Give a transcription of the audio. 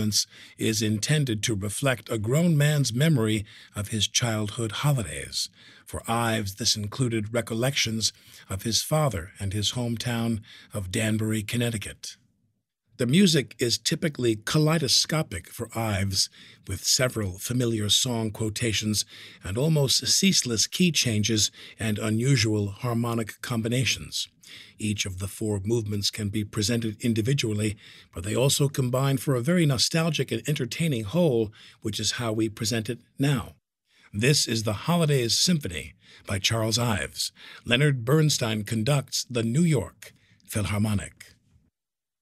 performance is intended to reflect a grown man's memory of his childhood holidays. For Ives, this included recollections of his father and his hometown of Danbury, Connecticut. The music is typically kaleidoscopic for Ives, with several familiar song quotations and almost ceaseless key changes and unusual harmonic combinations. Each of the four movements can be presented individually, but they also combine for a very nostalgic and entertaining whole, which is how we present it now. This is the Holidays Symphony by Charles Ives. Leonard Bernstein conducts the New York Philharmonic.